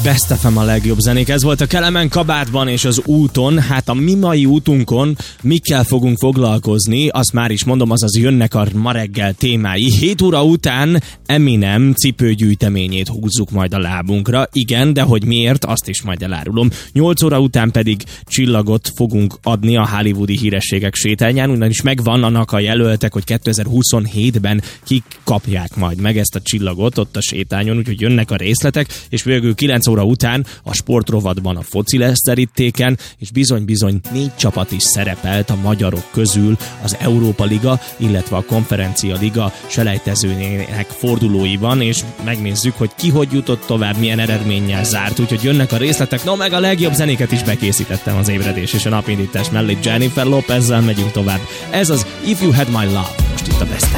Best FM a legjobb zenék. Ez volt a Kelemen kabátban és az úton. Hát a mi mai útunkon mikkel fogunk foglalkozni, azt már is mondom, azaz jönnek a ma reggel témái. 7 óra után Eminem cipőgyűjteményét húzzuk majd a lábunkra. Igen, de hogy miért, azt is majd elárulom. 8 óra után pedig csillagot fogunk adni a hollywoodi hírességek sétányán, ugyanis megvan annak a jelöltek, hogy 2027-ben kik kapják majd meg ezt a csillagot ott a sétányon, úgyhogy jönnek a részletek, és végül 9 óra után a sportrovatban a foci lesz terítéken, és bizony-bizony 4 csapat is szerepelt a magyarok közül az Európa Liga, illetve a Konferencia Liga selejtezőjének fordulóiban, és megnézzük, hogy ki hogy jutott tovább, milyen eredménnyel zárt, úgyhogy jönnek a részletek, no meg a legjobb zenéket is bekészítettem az ébredés és a napindítás mellé. Jennifer Lopezzel megyünk tovább. Ez az If You Had My Love, most itt a Best.